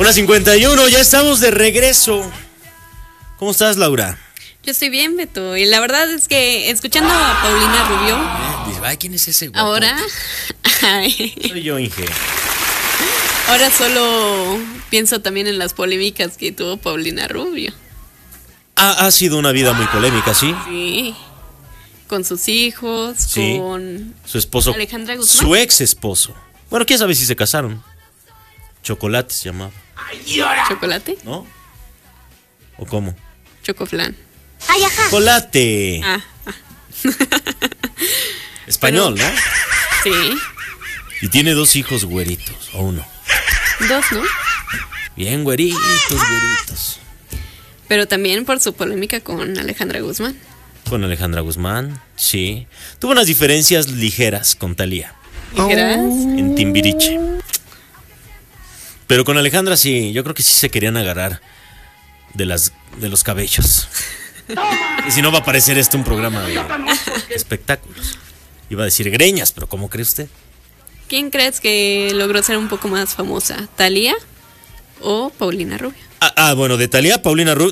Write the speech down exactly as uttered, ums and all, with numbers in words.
una cincuenta y uno, ya estamos de regreso. ¿Cómo estás, Laura? Yo estoy bien, Beto. Y la verdad es que escuchando a Paulina Rubio. Eh, dice, ay, ¿quién es ese guapo? Ahora. Ay, Soy yo, Inge. ahora solo pienso también en las polémicas que tuvo Paulina Rubio. Ha, ha sido una vida muy polémica, ¿sí? Sí. Con sus hijos, Sí. con Su esposo. Alejandra Guzmán. Su ex esposo. Bueno, quién sabe si se casaron. Chocolate se llamaba, Chocolate. ¿no? ¿O cómo? Chocoflan. Chocolate. Ah, Español, ¿no? sí. Y tiene dos hijos güeritos, o uno. Dos, ¿no? Bien güeritos, güeritos. Pero también por su polémica con Alejandra Guzmán. Con Alejandra Guzmán, sí. Tuvo unas diferencias ligeras con Thalía ¿Dijeras? en Timbiriche. Pero con Alejandra sí, yo creo que sí se querían agarrar de las de los cabellos. Y si no va a parecer esto un programa de espectáculos. Iba a decir greñas, pero ¿cómo cree usted? ¿Quién crees que logró ser un poco más famosa? ¿Thalía o Paulina Rubio? Ah, ah bueno, de Thalía, Paulina Rubio.